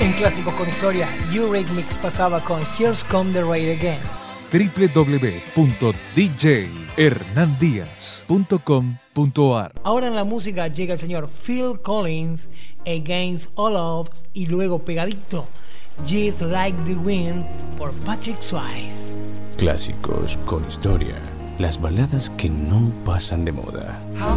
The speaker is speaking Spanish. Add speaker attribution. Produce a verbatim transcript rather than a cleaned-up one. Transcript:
Speaker 1: En Clásicos con Historia, Eurythmics pasaba con Here's Come the Rain Again.
Speaker 2: w w w punto d j hernán díaz punto com punto a r.
Speaker 1: Ahora en la música llega el señor Phil Collins, Against All Odds, y luego pegadito, Just Like the Wind por Patrick Swayze.
Speaker 3: Clásicos con Historia, las baladas que no pasan de moda.